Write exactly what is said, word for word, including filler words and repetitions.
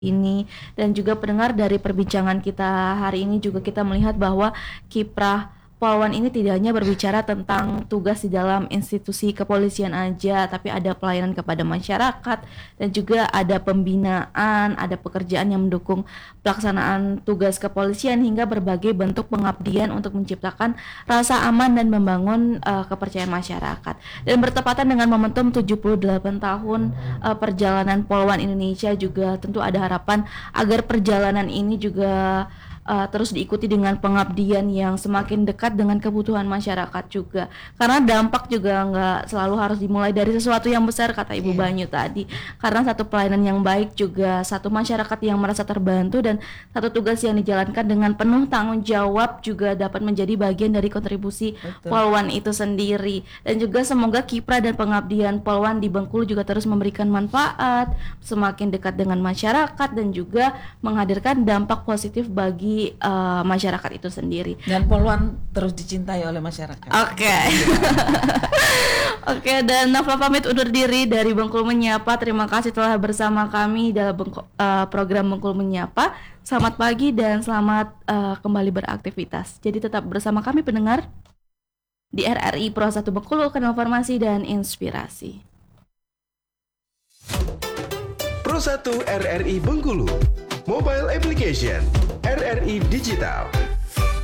ini. Dan juga pendengar, dari perbincangan kita hari ini juga kita melihat bahwa kiprah Polwan ini tidak hanya berbicara tentang tugas di dalam institusi kepolisian aja, tapi ada pelayanan kepada masyarakat dan juga ada pembinaan, ada pekerjaan yang mendukung pelaksanaan tugas kepolisian hingga berbagai bentuk pengabdian untuk menciptakan rasa aman dan membangun uh, kepercayaan masyarakat. Dan bertepatan dengan momentum tujuh puluh delapan tahun uh, perjalanan Polwan Indonesia, juga tentu ada harapan agar perjalanan ini juga Uh, terus diikuti dengan pengabdian yang semakin dekat dengan kebutuhan masyarakat juga, karena dampak juga nggak selalu harus dimulai dari sesuatu yang besar, kata Ibu yeah. Banyu tadi, karena satu pelayanan yang baik juga satu masyarakat yang merasa terbantu dan satu tugas yang dijalankan dengan penuh tanggung jawab juga dapat menjadi bagian dari kontribusi Betul. Polwan itu sendiri. Dan juga semoga kiprah dan pengabdian Polwan di Bengkulu juga terus memberikan manfaat, semakin dekat dengan masyarakat dan juga menghadirkan dampak positif bagi Uh, masyarakat itu sendiri. Dan Polwan terus dicintai oleh masyarakat. Oke. Okay. Oke, okay, dan Nafla pamit undur diri dari Bengkulu Menyapa. Terima kasih telah bersama kami dalam Bengku, uh, program Bengkulu Menyapa. Selamat pagi dan selamat uh, kembali beraktivitas. Jadi tetap bersama kami pendengar di R R I Pro satu Bengkulu, kanal informasi dan inspirasi. Pro satu R R I Bengkulu, mobile application R R I Digital.